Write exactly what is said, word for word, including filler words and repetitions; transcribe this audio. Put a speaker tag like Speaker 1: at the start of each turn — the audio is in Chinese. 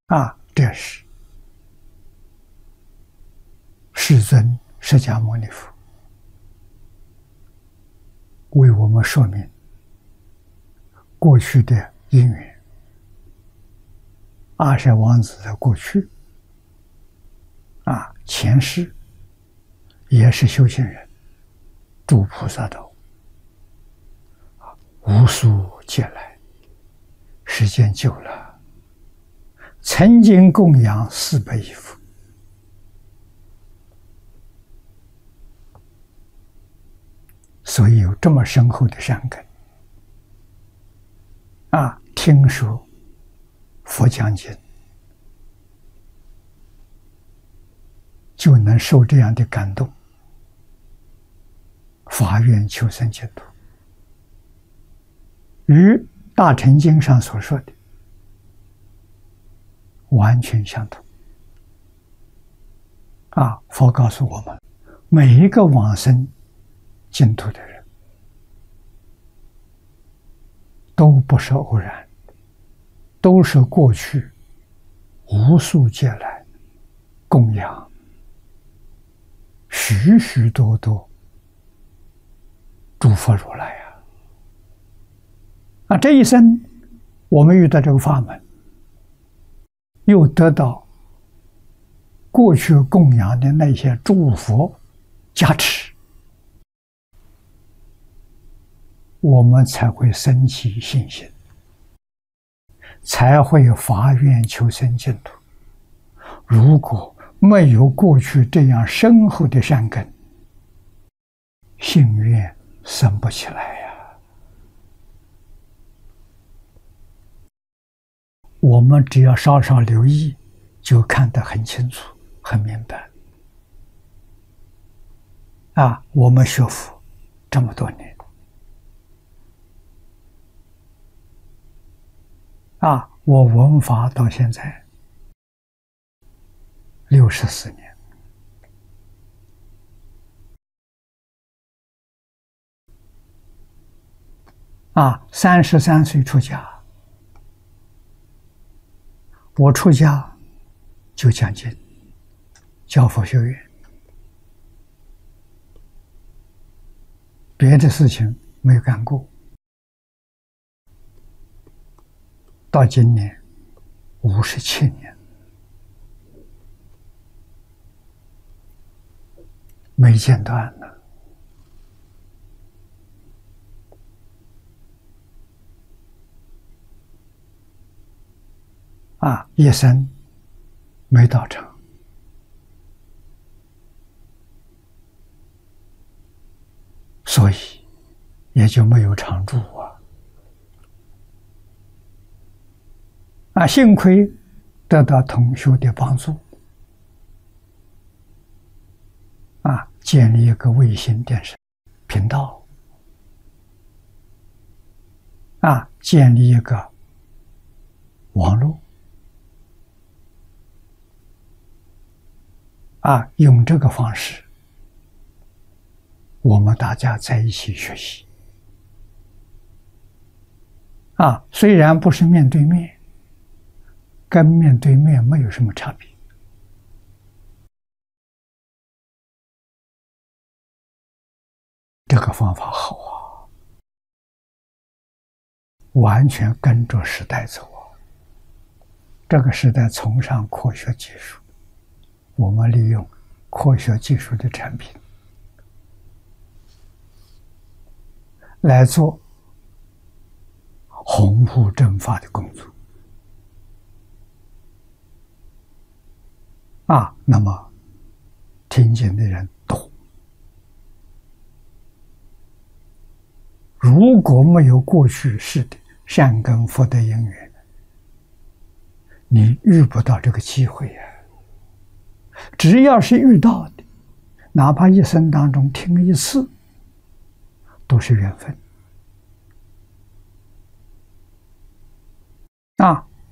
Speaker 1: 啊，这是世尊释迦牟尼佛为我们说明过去的因缘。阿舍王子的过去啊，前世也是修行人，诸菩萨道，无数劫来，时间久了，曾经供养四百亿佛，所以有这么深厚的善根啊！听说佛讲经，就能受这样的感动，发愿求生净土，与大乘经上所说的完全相同。啊，佛告诉我们，每一个往生净土的人，都不是偶然，都是过去无数劫来供养许许多多诸佛如来啊！啊，这一生我们遇到这个法门，又得到过去供养的那些诸佛加持，我们才会升起信心，才会发愿求生净土。如果没有过去这样深厚的善根，信愿生不起来呀。我们只要稍稍留意，就看得很清楚、很明白。啊，我们学佛这么多年，啊，我闻法到现在六十四年。啊，三十三岁出家，我出家就讲经，教佛学院，别的事情没有干过。到今年五十七年，没间断了。啊，一生没到场，所以也就没有常住啊。啊，幸亏得到同学的帮助，啊，建立一个卫星电视频道，啊，建立一个网络。啊，用这个方式，我们大家在一起学习。啊，虽然不是面对面，跟面对面没有什么差别。这个方法好啊，完全跟着时代走啊。这个时代崇尚科学技术。我们利用科学技术的产品来做弘护正法的工作啊，那么听经的人多。如果没有过去世的善根福德因缘，你遇不到这个机会呀。只要是遇到的，哪怕一生当中听一次，都是缘分。啊，